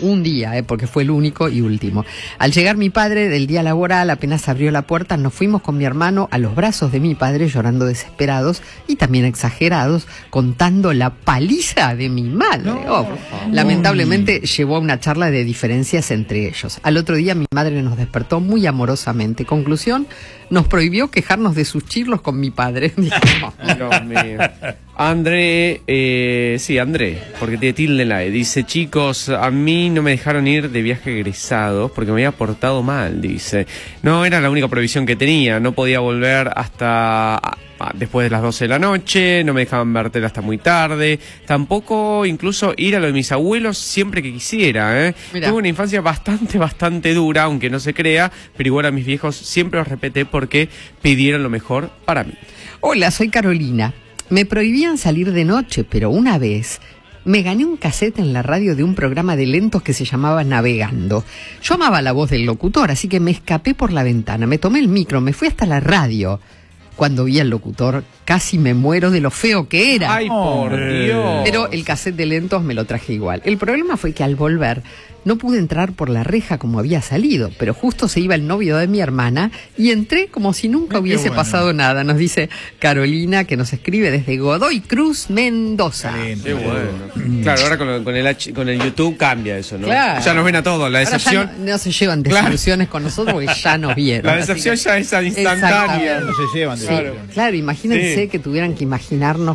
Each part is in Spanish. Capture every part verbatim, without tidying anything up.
un día, eh, porque fue el único y último. Al llegar mi padre del día laboral, apenas abrió la puerta, nos fuimos con mi hermano a los brazos de mi padre, llorando desesperados y también exagerados, contando la paliza de mi madre. No, oh, lamentablemente llevó a una charla de diferencias entre ellos. Al otro día mi madre nos despertó muy amorosamente. Conclusión, nos prohibió quejarnos de sus chirlos con mi padre. Dios mío. André, eh, sí, André, porque tiene tilde en la E. Dice, chicos, a mí no me dejaron ir de viaje egresados porque me había portado mal, dice. No era la única prohibición que tenía, no podía volver hasta después de las doce de la noche, no me dejaban ver tele hasta muy tarde, tampoco incluso ir a lo de mis abuelos siempre que quisiera, ¿eh? Tuve una infancia bastante, bastante dura, aunque no se crea, pero igual a mis viejos siempre los respeté porque pidieron lo mejor para mí. Hola, soy Carolina. Me prohibían salir de noche, pero una vez me gané un cassette en la radio de un programa de lentos que se llamaba Navegando. Yo amaba la voz del locutor, así que me escapé por la ventana, me tomé el micro, me fui hasta la radio. Cuando vi al locutor, casi me muero de lo feo que era. ¡Ay, por Dios! Pero el cassette de lentos me lo traje igual. El problema fue que al volver no pude entrar por la reja como había salido, pero justo se iba el novio de mi hermana y entré como si nunca Qué hubiese bueno. pasado nada. Nos dice Carolina, que nos escribe desde Godoy Cruz, Mendoza. Qué bueno. Claro, ahora con, el- con, el, H- con el YouTube cambia eso, ¿no? Claro. Ya nos ven a todos, la Ahora ya decepción. no, no se llevan Claro. desilusiones con nosotros porque ya nos vieron. La Así decepción que- ya es instantánea. No se llevan de Sí, claro. claro, imagínense Sí. que tuvieran que imaginarnos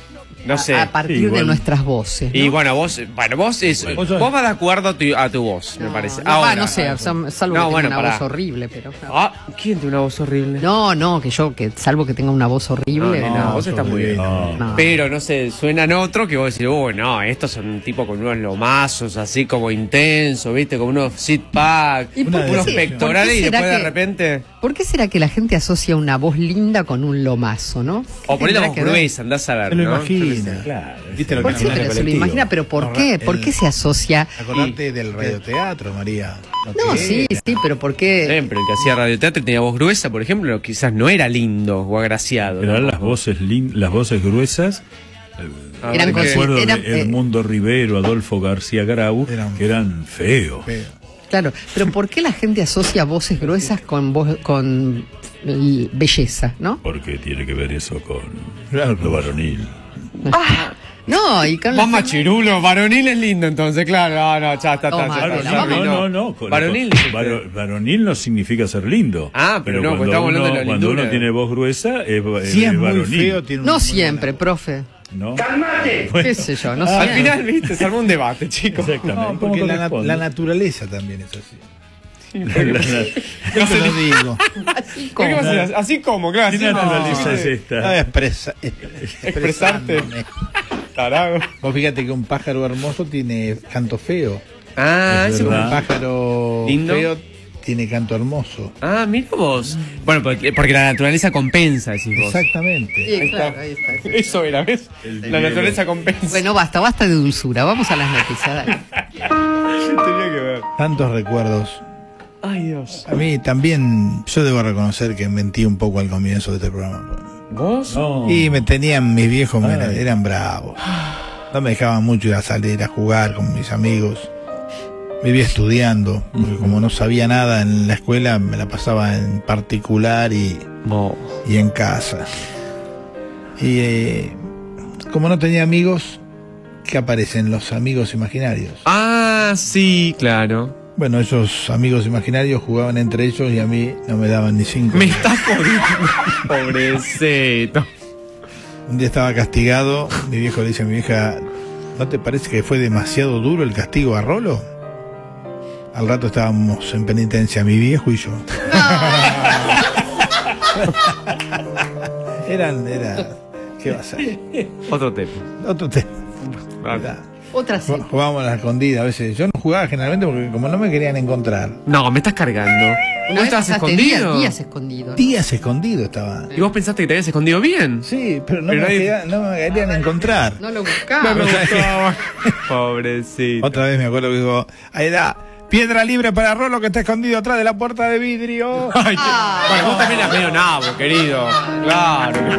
No sé. a, a partir Igual. de nuestras voces, ¿no? Y bueno, vos, bueno, vos, es, Vos vos, sos- vas de acuerdo a tu, a tu voz, me No, parece. no, Ahora, va, no sé, sal- salvo No, que bueno, tenga una pará. voz horrible, pero... Ah, ¿quién tiene una voz horrible? No, no, que yo, que salvo que tenga una voz horrible... No, no, vos estás muy bien. No. No. Pero, no sé, suenan otro que vos decís, oh, no, estos son un tipo con unos lomazos así como intensos, ¿viste? Como unos sit pack, ¿Y por qué unos se- pectorales por qué y será después de que- repente... ¿Por qué será que la gente asocia una voz linda con un lomazo, no? O poner la tendrá voz que ver? gruesa, andás a ver, Se lo ¿no? imagina. Claro. ¿Viste lo ¿Por que qué? hace Pero el se lo colectivo? imagina, pero ¿por No, qué? ¿Por el- qué se asocia? Acordate del radioteatro, María. Lo No, que sí, era. sí, pero ¿por qué? Bien, pero el que hacía radioteatro y tenía voz gruesa, por ejemplo, quizás no era lindo o agraciado. Eran ¿no? las voces lin- las voces gruesas. A Eran ver, Me ¿qué? acuerdo eran, de eh, Edmundo Rivero, Adolfo García Grau, Eran- que eran feos. Feo. Claro, pero ¿por qué la gente asocia voces gruesas con voz, con l- belleza, no? Porque tiene que ver eso con Claro. lo varonil. No, y con Más la- machirulo, varonil es lindo entonces, claro, no, no, ya está, No, está, Mario, ya está, la ya vamos- vino. No, no, no. con- Varonil, con- dijiste. varo- varonil no significa ser lindo. Ah, pero no, porque cuando, estamos hablando uno, de la cuando lindura. uno tiene voz gruesa es, es Si es muy varonil. feo, tiene una No muy siempre, buena- profe. ¿No? ¿Qué sé yo? No sé. Al final, viste, se armó un debate, chicos. Exactamente. No, ¿Cómo porque la, nat- corresponde? la naturaleza también es así. La- la- Yo te lo digo. Así ¿Cómo como. vas a hacer? Así como, claro. ¿Qué así naturaleza no. es No, esta? expresa, Expresarte. expresándome. Tarado. Vos fíjate que un pájaro hermoso tiene canto feo. Ah, Es ese- Un verdad. pájaro Lindo. feo tiene canto hermoso. ah, mira vos. Bueno, porque, porque la naturaleza compensa, decís vos. Exactamente. Sí, claro, ahí está. Eso era, ¿ves? El La dinero. naturaleza compensa. Bueno, basta, basta de dulzura. Vamos a las noticias. Dale. tenía que ver. Tantos recuerdos. Ay, Dios. A mí también, yo debo reconocer que mentí un poco al comienzo de este programa. ¿Vos? No. Y me tenían, mis viejos me Ay. eran, eran bravos. No me dejaban mucho ir a salir a jugar con mis amigos. Vivía estudiando, porque como no sabía nada en la escuela, me la pasaba en particular y, Vos. y en casa. Y eh, como no tenía amigos, ¿qué aparecen? Los amigos imaginarios. Ah, sí, claro. Bueno, esos amigos imaginarios jugaban entre ellos y a mí no me daban ni cinco. Me estás jodiendo. Pobrecito. Un día estaba castigado, mi viejo le dice a mi vieja, ¿no te parece que fue demasiado duro el castigo a Rolo? Al rato estábamos en penitencia, mi viejo y yo. Eran, era, ¿qué va a ser? Otro tema. Otro tema. Vale. Otra sí. Jugábamos a la escondida a veces. Yo no jugaba generalmente porque como no me querían encontrar. No, me estás cargando. Una ¿Vos vez estabas pasaste escondido? Días, días escondido. Días escondido estaba. ¿Y vos pensaste que te habías escondido bien? Sí, pero no, Pero me, nadie- querían, no me querían encontrar. No lo buscaba. No me o sea, gustaba. Pobrecito. Otra vez me acuerdo que dijo, ahí da, piedra libre para Rolo que está escondido atrás de la puerta de vidrio. Ay, bueno, vos también eras medio nabo, querido. Claro.